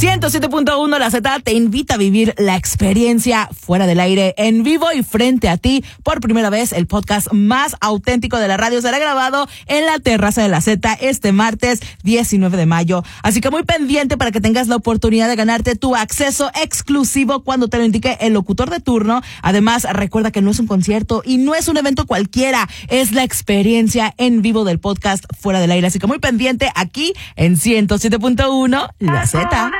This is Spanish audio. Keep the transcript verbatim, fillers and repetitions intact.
ciento siete punto uno La Z te invita a vivir la experiencia Fuera del Aire en vivo y frente a ti. Por primera vez, el podcast más auténtico de la radio será grabado en la terraza de la Z este martes diecinueve de mayo. Así que muy pendiente para que tengas la oportunidad de ganarte tu acceso exclusivo cuando te lo indique el locutor de turno. Además, recuerda que no es un concierto y no es un evento cualquiera, es la experiencia en vivo del podcast Fuera del Aire. Así que muy pendiente aquí en ciento siete punto uno La Z.